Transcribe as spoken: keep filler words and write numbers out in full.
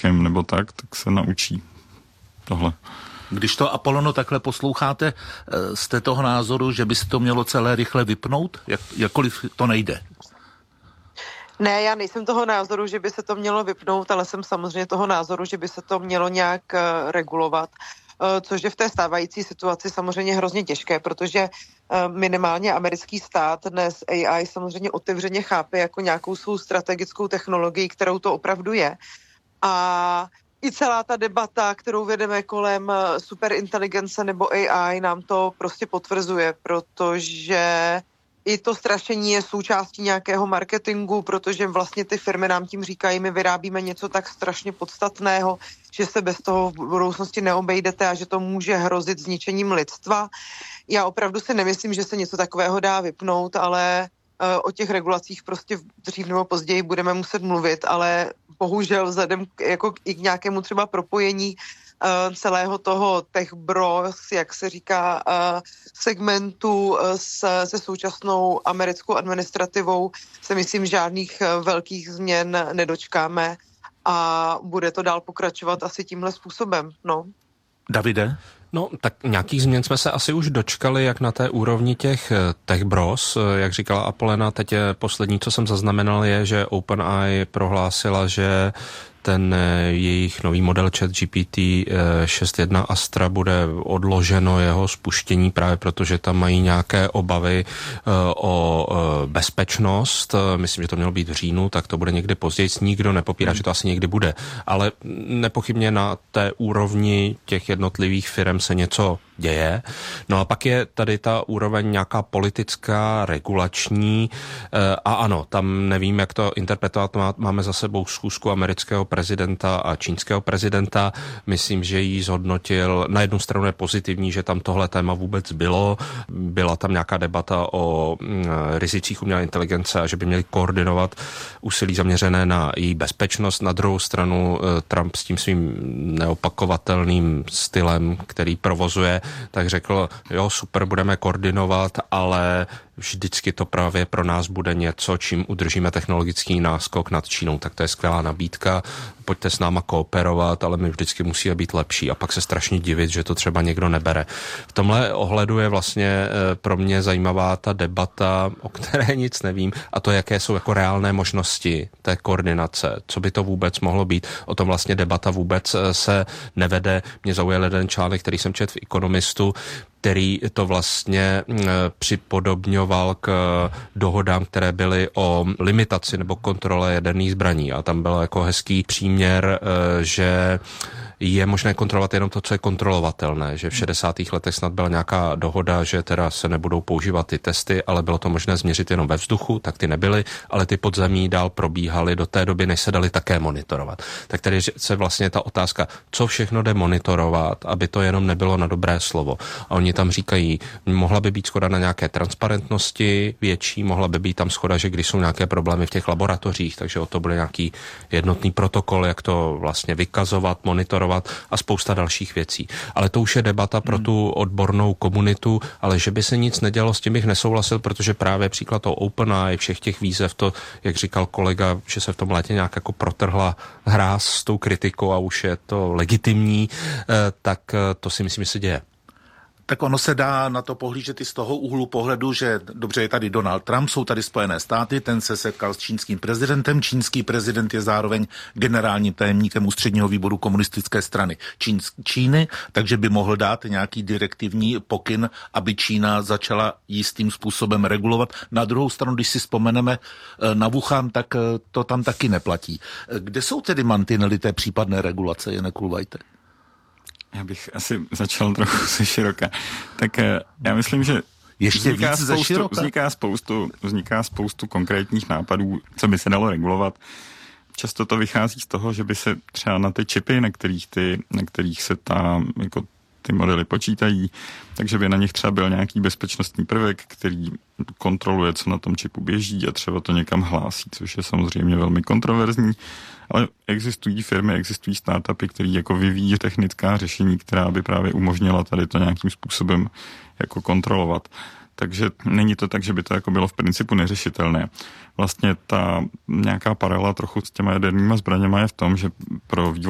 Maskem nebo tak, tak se naučí tohle. Když to Apollono takhle posloucháte, jste toho názoru, že by se to mělo celé rychle vypnout? Jak, jakkoliv to nejde? Ne, já nejsem toho názoru, že by se to mělo vypnout, ale jsem samozřejmě toho názoru, že by se to mělo nějak uh, regulovat, uh, což je v té stávající situaci samozřejmě hrozně těžké, protože uh, minimálně americký stát dnes A I samozřejmě otevřeně chápe jako nějakou svou strategickou technologii, kterou to opravdu je. A i celá ta debata, kterou vedeme kolem superinteligence nebo A I, nám to prostě potvrzuje, protože i to strašení je součástí nějakého marketingu, protože vlastně ty firmy nám tím říkají, my vyrábíme něco tak strašně podstatného, že se bez toho v budoucnosti neobejdete a že to může hrozit zničením lidstva. Já opravdu si nemyslím, že se něco takového dá vypnout, ale o těch regulacích prostě dřív nebo později budeme muset mluvit, ale bohužel vzhledem k, jako i k nějakému třeba propojení uh, celého toho tech bros, jak se říká, uh, segmentu uh, se, se současnou americkou administrativou se myslím žádných uh, velkých změn nedočkáme a bude to dál pokračovat asi tímhle způsobem, no. Davide? No, tak nějakých změn jsme se asi už dočkali, jak na té úrovni těch tech bros, jak říkala Apolena, teď je poslední, co jsem zaznamenal, je, že OpenAI prohlásila, že ten jejich nový model ChatGPT šest tečka jedna Astra bude odloženo jeho spuštění právě protože tam mají nějaké obavy o bezpečnost. Myslím, že to mělo být v říjnu, tak to bude někdy později. Nikdo nepopírá, hmm. že to asi někdy bude. Ale nepochybně na té úrovni těch jednotlivých firm se něco děje. No a pak je tady ta úroveň nějaká politická, regulační a ano, tam nevím, jak to interpretovat. Máme za sebou schůzku amerického prezidenta a čínského prezidenta. Myslím, že jí zhodnotil. Na jednu stranu je pozitivní, že tam tohle téma vůbec bylo. Byla tam nějaká debata o rizicích umělé inteligence a že by měli koordinovat úsilí zaměřené na její bezpečnost. Na druhou stranu Trump s tím svým neopakovatelným stylem, který provozuje, tak řekl, jo, super, budeme koordinovat, ale vždycky to právě pro nás bude něco, čím udržíme technologický náskok nad Čínou. Tak to je skvělá nabídka, pojďte s náma kooperovat, ale my vždycky musíme být lepší a pak se strašně divit, že to třeba někdo nebere. V tomhle ohledu je vlastně pro mě zajímavá ta debata, o které nic nevím, a to, jaké jsou jako reálné možnosti té koordinace, co by to vůbec mohlo být. O tom vlastně debata vůbec se nevede. Mě zaujal jeden článek, který jsem četl v Economistu, který to vlastně připodobňoval k dohodám, které byly o limitaci nebo kontrole jaderných zbraní. A tam byl jako hezký příměr, že je možné kontrolovat jenom to, co je kontrolovatelné, že v šedesátých letech snad byla nějaká dohoda, že teda se nebudou používat ty testy, ale bylo to možné změřit jenom ve vzduchu, tak ty nebyly, ale ty podzemí dál probíhaly do té doby, než se dali také monitorovat. Tak tady se vlastně ta otázka, co všechno jde monitorovat, aby to jenom nebylo na dobré slovo. A oni tam říkají, mohla by být shoda na nějaké transparentnosti větší, mohla by být tam shoda, že když jsou nějaké problémy v těch laboratořích, takže o to bude nějaký jednotný protokol, jak to vlastně vykazovat, monitorovat a spousta dalších věcí. Ale to už je debata pro tu odbornou komunitu, ale že by se nic nedělo, s tím bych nesouhlasil, protože právě příklad toho OpenAI, všech těch výzev, to, jak říkal kolega, že se v tom létě nějak jako protrhla hráz s tou kritikou a už je to legitimní, tak to si myslím, že se děje. Tak ono se dá na to pohlížet i z toho úhlu pohledu, že dobře je tady Donald Trump, jsou tady Spojené státy, ten se setkal s čínským prezidentem, čínský prezident je zároveň generálním tajemníkem ústředního výboru komunistické strany Číny, takže by mohl dát nějaký direktivní pokyn, aby Čína začala jistým způsobem regulovat. Na druhou stranu, když si vzpomeneme na Wuhan, tak to tam taky neplatí. Kde jsou tedy mantinely té případné regulace, Jene Kulvajte? Já bych asi začal trochu ze široka. Tak já myslím, že ještě vzniká víc spoustu, ze široka? Vzniká spoustu, vzniká spoustu konkrétních nápadů, co by se dalo regulovat. Často to vychází z toho, že by se třeba na ty čipy, na kterých, ty, na kterých se ta, jako ty modely počítají, takže by na nich třeba byl nějaký bezpečnostní prvek, který kontroluje, co na tom čipu běží a třeba to někam hlásí, což je samozřejmě velmi kontroverzní, ale existují firmy, existují startupy, které jako vyvíjí technická řešení, která by právě umožnila tady to nějakým způsobem jako kontrolovat. Takže není to tak, že by to jako bylo v principu neřešitelné. Vlastně ta nějaká paralela trochu s těma jadernýma zbraněma je v tom, že pro vývoj